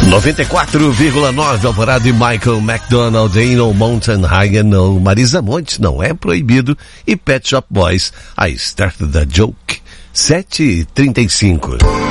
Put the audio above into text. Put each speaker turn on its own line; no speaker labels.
94,9 Alvorada e Michael McDonald, Ain't No Mountain High Enough, Marisa Monte, Não É Proibido, e Pet Shop Boys, I Started a Joke. 7h35.